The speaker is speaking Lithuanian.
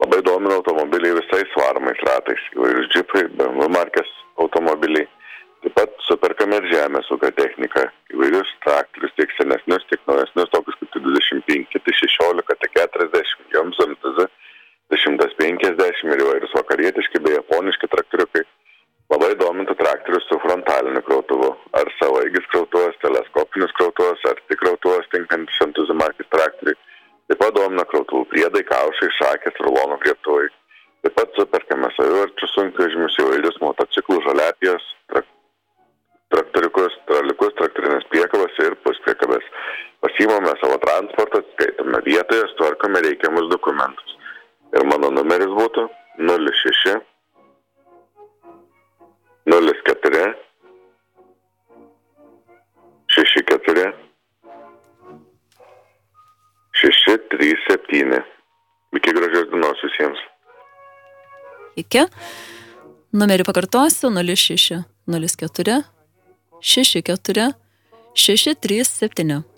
Labai domina automobiliai visais varomais ratais, įvairius džipai, BMW markės automobiliai. Taip pat superkame ir žemės ūkio techniką, įvairius traktorius, tiek senesnius, tiek naujesnius, tokius kaip 25, 16, 40, joms MTZ, 150 ir įvairius vakarietiški bei japoniški traktoriukai. Labai domintų traktorius su frontaliniu krautuvu, ar savaigis krautuvas, teleskopinis krautuvas, ar tik krautuvas tinkantis MTZ markės traktoriui. Taip pat domina krautuvų priedai, kaušai, šakės, rulonų griebtuvai. Taip pat superkame savivarčius sunkvežimius, įvairius motociklus, žaliapijas, traktoriukus, traliukus, traktorinės priekabas ir puspriekabas. Pasiimame savo transportą, skaitome vietoje, tvarkome reikiamus dokumentus. Ir mano numeris būtų 06 04 64 637. Iki gražios dienos visiems. Iki. Numerį pakartosiu 06 04 64 637.